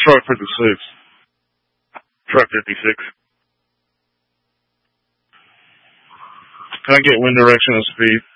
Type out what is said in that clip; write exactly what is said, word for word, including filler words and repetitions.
Truck fifty-six. Truck fifty-six. Can I get wind direction and speed?